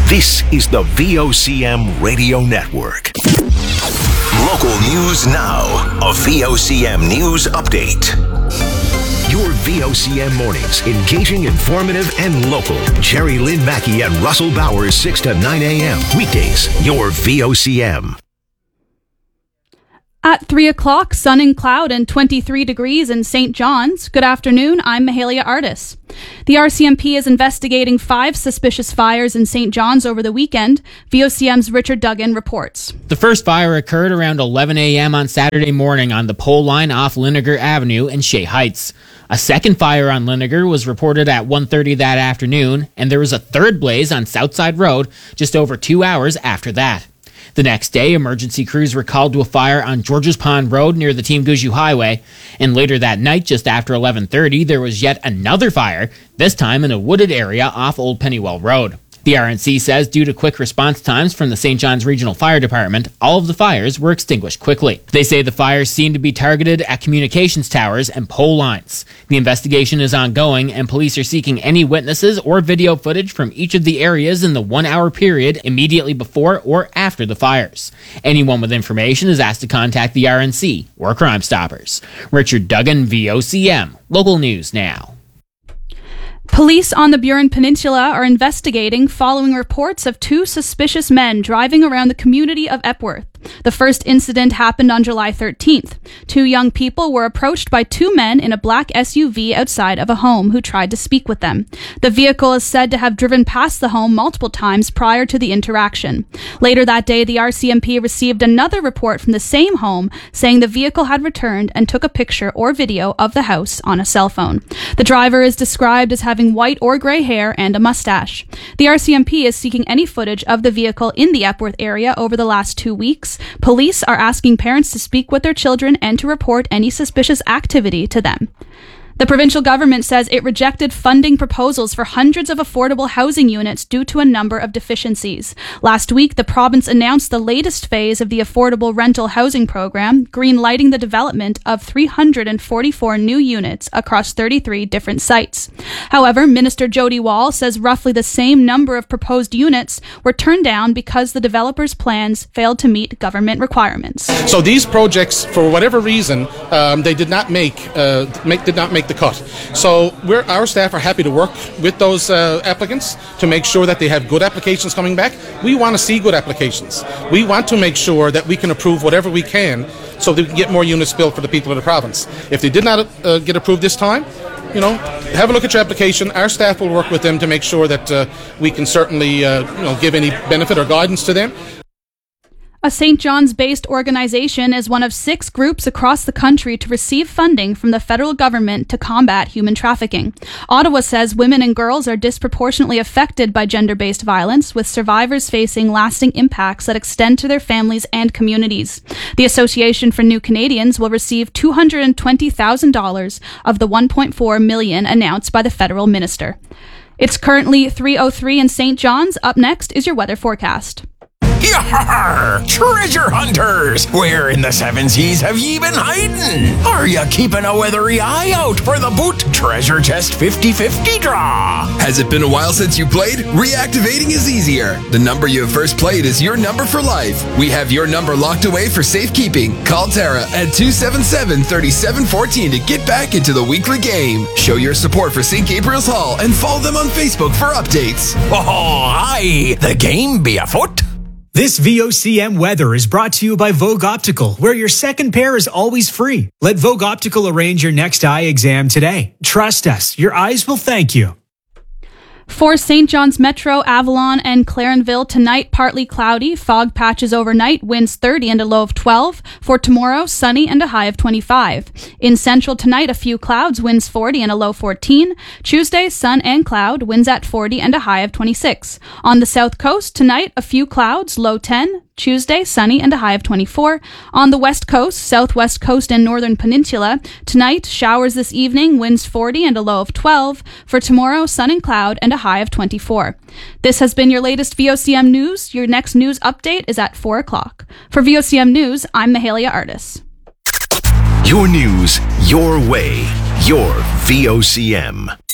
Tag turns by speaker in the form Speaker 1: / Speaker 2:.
Speaker 1: This is the VOCM Radio Network. Local news now. A VOCM news update. Your VOCM mornings, engaging, informative, and local. Jerry Lynn Mackey and Russell Bowers, 6 to 9 a.m. Weekdays, your VOCM.
Speaker 2: At 3 o'clock, sun and cloud and 23 degrees in St. John's. Good afternoon, I'm Mahalia Artis. The RCMP is investigating 5 suspicious fires in St. John's over the weekend. VOCM's Richard Duggan reports.
Speaker 3: The first fire occurred around 11 a.m. on Saturday morning on the pole line off Linniger Avenue in Shea Heights. A second fire on Linniger was reported at 1:30 that afternoon, and there was a third blaze on Southside Road just over 2 hours after that. The next day, emergency crews were called to a fire on Georges Pond Road near the Team Guju Highway, and later that night, just after 11:30, there was yet another fire, this time in a wooded area off Old Pennywell Road. The RNC says due to quick response times from the St. John's Regional Fire Department, all of the fires were extinguished quickly. They say the fires seem to be targeted at communications towers and pole lines. The investigation is ongoing, and police are seeking any witnesses or video footage from each of the areas in the 1 hour period immediately before or after the fires. Anyone with information is asked to contact the RNC or Crime Stoppers. Richard Duggan, VOCM. Local news now.
Speaker 2: Police on the Burin Peninsula are investigating following reports of 2 suspicious men driving around the community of Epworth. The first incident happened on July 13th. 2 young people were approached by 2 men in a black SUV outside of a home who tried to speak with them. The vehicle is said to have driven past the home multiple times prior to the interaction. Later that day, the RCMP received another report from the same home saying the vehicle had returned and took a picture or video of the house on a cell phone. The driver is described as having white or gray hair and a mustache. The RCMP is seeking any footage of the vehicle in the Epworth area over the last 2 weeks. Police are asking parents to speak with their children and to report any suspicious activity to them. The provincial government says it rejected funding proposals for hundreds of affordable housing units due to a number of deficiencies. Last week, the province announced the latest phase of the affordable rental housing program, green-lighting the development of 344 new units across 33 different sites. However, Minister Jody Wall says roughly the same number of proposed units were turned down because the developers' plans failed to meet government requirements.
Speaker 4: So these projects, for whatever reason, they did not make the cut. So our staff are happy to work with those applicants to make sure that they have good applications coming back. We want to see good applications. We want to make sure that we can approve whatever we can so that we can get more units built for the people of the province. If they did not get approved this time, have a look at your application. Our staff will work with them to make sure that we can certainly give any benefit or guidance to them.
Speaker 2: A St. John's-based organization is one of 6 groups across the country to receive funding from the federal government to combat human trafficking. Ottawa says women and girls are disproportionately affected by gender-based violence, with survivors facing lasting impacts that extend to their families and communities. The Association for New Canadians will receive $220,000 of the $1.4 million announced by the federal minister. It's currently 3:03 in St. John's. Up next is your weather forecast.
Speaker 5: Yar! Treasure hunters! Where in the 7 seas have ye been hiding? Are ya keeping a weathery eye out for the Boot Treasure Chest 50/50 draw?
Speaker 6: Has it been a while since you played? Reactivating is easier. The number you have first played is your number for life. We have your number locked away for safekeeping. Call Tara at 277-3714 to get back into the weekly game. Show your support for St. Gabriel's Hall and follow them on Facebook for updates.
Speaker 5: Oh, aye! The game be afoot!
Speaker 7: This VOCM weather is brought to you by Vogue Optical, where your second pair is always free. Let Vogue Optical arrange your next eye exam today. Trust us, your eyes will thank you.
Speaker 2: For St. John's Metro, Avalon, and Clarenville, tonight partly cloudy, fog patches overnight, winds 30 and a low of 12. For tomorrow, sunny and a high of 25. In Central tonight, a few clouds, winds 40 and a low 14. Tuesday, sun and cloud, winds at 40 and a high of 26. On the South Coast, tonight, a few clouds, low 10. Tuesday, sunny and a high of 24. On the West Coast, Southwest Coast, and Northern Peninsula, tonight, showers this evening, winds 40 and a low of 12. For tomorrow, sun and cloud and a high of 24. This has been your latest VOCM News. Your next news update is at 4 o'clock. For VOCM News, I'm Mahalia Artis.
Speaker 1: Your news, your way, your VOCM.